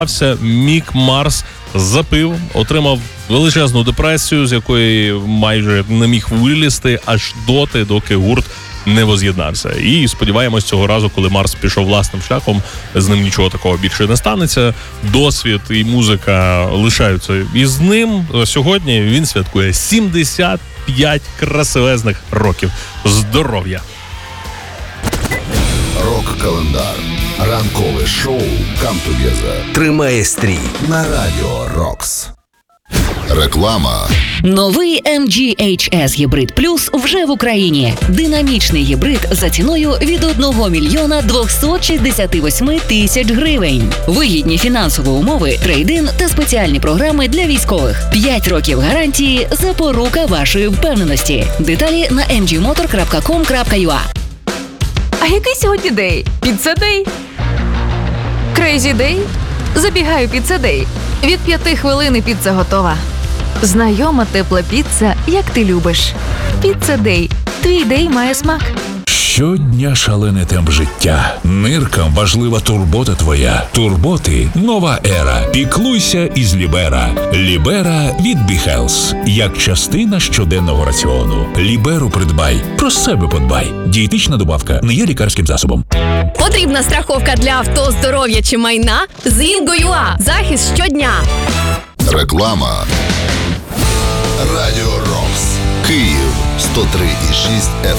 Мік Марс запив, отримав величезну депресію, з якої майже не міг вилізти аж доти, доки гурт не воз'єднався. І сподіваємось, цього разу, коли Марс пішов власним шляхом, з ним нічого такого більше не станеться. Досвід і музика лишаються із ним. Сьогодні він святкує 75 красивезних років. Здоров'я! Рок-календар. Ранкове шоу «Come Together» Тримає стрій на Радіо Рокс. Реклама. Новий MG HS Hybrid Plus вже в Україні. Динамічний гібрид за ціною від 1 мільйона 268 тисяч гривень. Вигідні фінансові умови, трейд-ін та спеціальні програми для військових. 5 років гарантії – запорука вашої впевненості. Деталі на mgmotor.com.ua. А який сьогодні день? Піцца-дей? Крейзі дей? Забігаю піцца-дей. Від 5 хвилин і піца готова. Знайома тепла піца, як ти любиш. Піцца-дей. Твій дей має смак. Щодня шалений темп життя. Ниркам важлива турбота твоя. Турботи – нова ера. Піклуйся із Лібера. Лібера від BeHealth. Як частина щоденного раціону. Ліберу придбай. Про себе подбай. Дієтична добавка не є лікарським засобом. Потрібна страховка для авто, здоров'я чи майна? З Інго.ua. Захист щодня. Реклама. Радіо Рокс. Київ 103,6 FM.